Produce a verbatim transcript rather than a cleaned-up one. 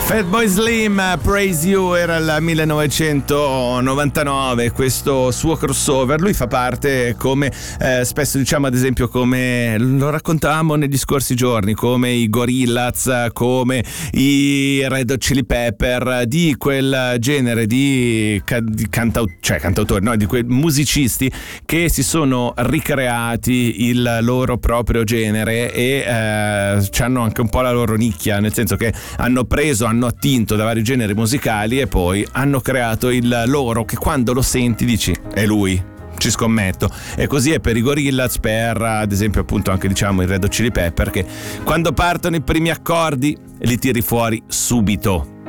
Fatboy Slim, Praise You, era il millenovecentonovantanove, questo suo crossover. Lui fa parte, come eh, spesso diciamo, ad esempio, come lo raccontavamo negli scorsi giorni, come i Gorillaz, come i Red Hot Chili Pepper, di quel genere di, di cantau- cioè cantautori, no, di quei musicisti che si sono ricreati il loro proprio genere e eh, hanno anche un po' la loro nicchia, nel senso che hanno preso, hanno attinto da vari generi musicali e poi hanno creato il loro, che quando lo senti dici è lui, ci scommetto. E così è per i Gorillaz, per ad esempio appunto anche diciamo i Red Hot Chili Pepper, che quando partono i primi accordi li tiri fuori subito.